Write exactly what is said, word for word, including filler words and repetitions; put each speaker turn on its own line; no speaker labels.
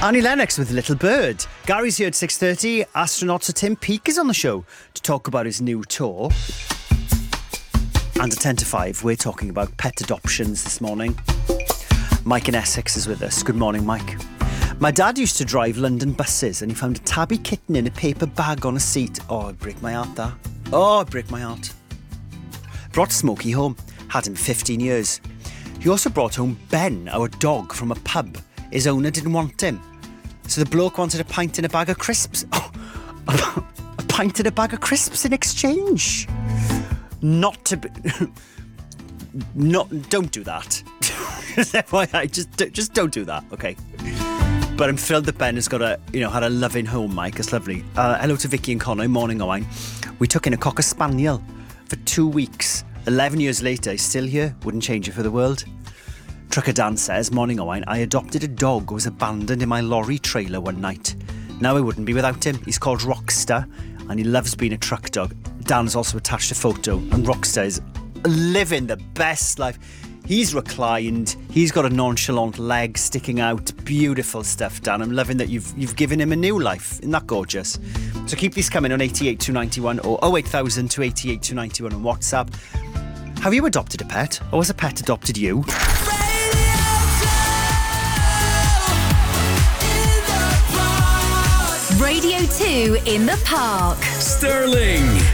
Annie Lennox with Little Bird. Gary's here at six thirty. Astronaut Sir Tim Peake is on the show to talk about his new tour. And at ten to five, we're talking about pet adoptions this morning. Mike in Essex is with us. Good morning, Mike. My dad used to drive London buses and he found a tabby kitten in a paper bag on a seat. Oh, it'd break my heart, that. Oh, it'd break my heart. Brought Smokey home. Had him fifteen years. He also brought home Ben, our dog, from a pub. His owner didn't want him. So the bloke wanted a pint and a bag of crisps. Oh, a pint and a bag of crisps in exchange. Not to be... Not... Don't do that. I just, just don't do that, okay? But I'm thrilled that Ben has got a, you know, had a loving home, Mike. It's lovely. Uh, hello to Vicky and Connor. Morning, Owain. We took in a Cocker Spaniel for two weeks. Eleven years later, he's still here. Wouldn't change it for the world. Trucker Dan says, morning, Owain. I adopted a dog who was abandoned in my lorry trailer one night. Now I wouldn't be without him. He's called Rockstar, and he loves being a truck dog. Dan's also attached a photo, and Rockstar is living the best life. He's reclined. He's got a nonchalant leg sticking out. Beautiful stuff, Dan. I'm loving that you've you've given him a new life. Isn't that gorgeous? So keep these coming on eighty-eight two ninety-one or oh eight thousand two eighty-eight two ninety-one on WhatsApp. Have you adopted a pet? Or has a pet adopted you?
Radio two in the Park.
Stirling.